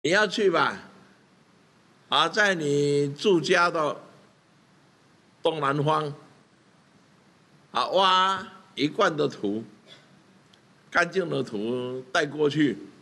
你要去吧？啊，在你住家的东南方，挖一罐的土，干净的土带过去，